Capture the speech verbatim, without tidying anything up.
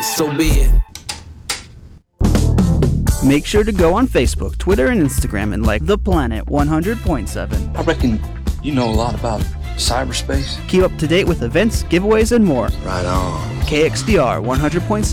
so be it. Make sure to go on Facebook, Twitter, and Instagram and like The Planet one hundred point seven. I reckon you know a lot about cyberspace. Keep up to date with events, giveaways, and more. Right on. K X D R one hundred point seven.